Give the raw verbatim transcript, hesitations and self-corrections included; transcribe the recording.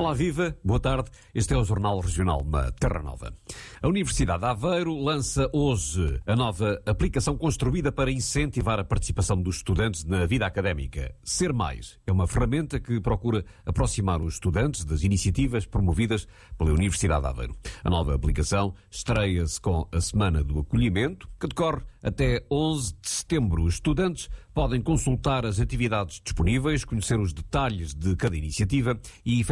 Olá, viva, boa tarde. Este é o Jornal Regional na Terra Nova. A Universidade de Aveiro lança hoje a nova aplicação construída para incentivar a participação dos estudantes na vida académica. Ser Mais é uma ferramenta que procura aproximar os estudantes das iniciativas promovidas pela Universidade de Aveiro. A nova aplicação estreia-se com a Semana do Acolhimento, que decorre até onze de setembro. Os estudantes podem consultar as atividades disponíveis, conhecer os detalhes de cada iniciativa e